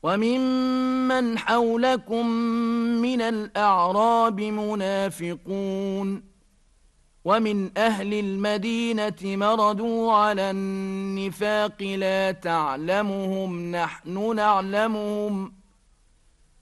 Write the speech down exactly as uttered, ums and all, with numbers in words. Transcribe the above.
وممن حولكم من الأعراب منافقون ومن أهل المدينة مردوا على النفاق لا تعلمهم نحن نعلمهم